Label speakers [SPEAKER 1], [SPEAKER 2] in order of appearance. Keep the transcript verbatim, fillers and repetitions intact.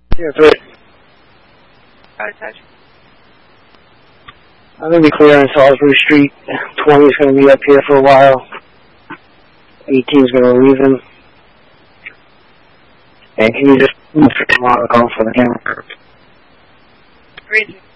[SPEAKER 1] Yeah, three.
[SPEAKER 2] High touch.
[SPEAKER 1] I'm going to be clear on Salisbury Street. twenty's going to be up here for a while. eighteen's going to leave him. And can you just move for tomorrow, call for the camera?
[SPEAKER 2] Read.